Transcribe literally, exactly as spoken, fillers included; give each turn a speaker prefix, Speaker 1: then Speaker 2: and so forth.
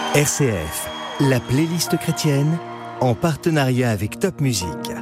Speaker 1: R C F, la playlist chrétienne, en partenariat avec Top Music.